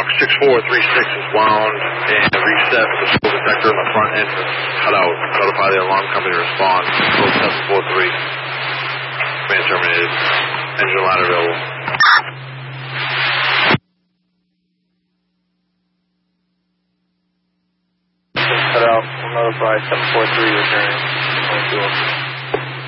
6436 is wound and reset with the smoke detector in the front end cut out. Notify the alarm company to respond. Code 743. Command terminated. Engine ladder available. Cut out. We'll notify 743 returning.